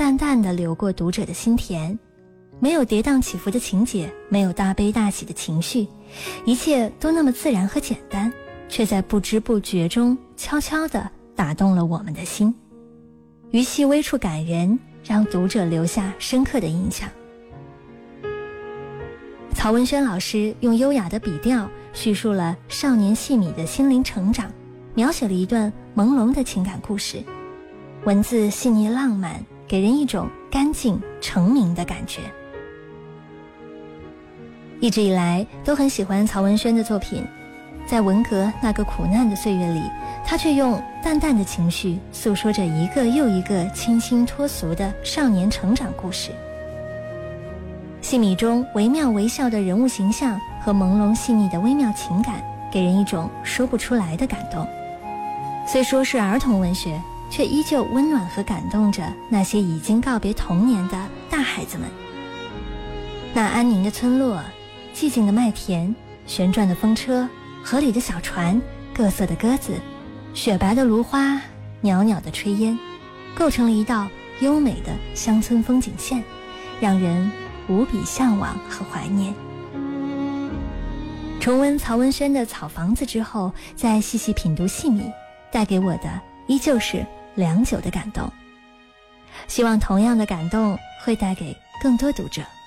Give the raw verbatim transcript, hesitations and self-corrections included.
淡淡地流过读者的心田，没有跌宕起伏的情节，没有大悲大喜的情绪，一切都那么自然和简单，却在不知不觉中悄悄地打动了我们的心。于细微处感人，让读者留下深刻的印象。曹文轩老师用优雅的笔调叙述了少年细米的心灵成长，描写了一段朦胧的情感故事，文字细腻浪漫，给人一种干净澄明的感觉。一直以来都很喜欢曹文轩的作品，在文革那个苦难的岁月里，他却用淡淡的情绪诉说着一个又一个清新脱俗的少年成长故事。细米中惟妙惟肖的人物形象和朦胧细腻的微妙情感，给人一种说不出来的感动。虽说是儿童文学，却依旧温暖和感动着那些已经告别童年的大孩子们。那安宁的村落，寂静的麦田，旋转的风车，河里的小船，各色的鸽子，雪白的芦花，袅袅的炊烟，构成了一道优美的乡村风景线，让人无比向往和怀念。重温曹文轩的《草房子》之后，再细细品读细米，带给我的依旧是良久的感动。希望同样的感动会带给更多读者。